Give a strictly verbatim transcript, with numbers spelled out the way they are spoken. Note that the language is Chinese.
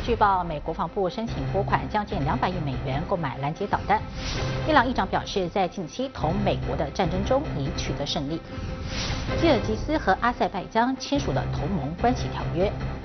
据报，美国防部申请拨款将近两百亿美元购买拦截导弹。伊朗议长表示，在近期同美国的战争中已取得胜利。吉尔吉斯和阿塞拜疆签署了同盟关系条约。